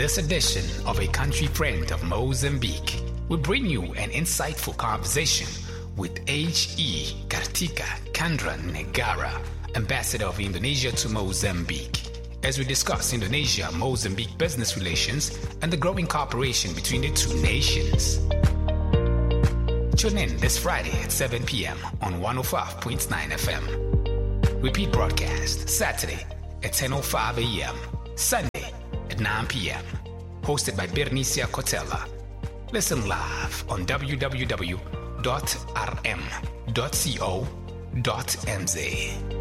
this edition of A Country Friend of Mozambique, we bring you an insightful conversation with H.E. Kartika Kandran Negara, Ambassador of Indonesia to Mozambique, as we discuss Indonesia-Mozambique business relations and the growing cooperation between the two nations. Tune in this Friday at 7 p.m. on 105.9 FM. Repeat broadcast Saturday at 10:05 a.m. Sunday at 9 p.m. Hosted by Bernicia Cotella. Listen live on www.rm.co.mz.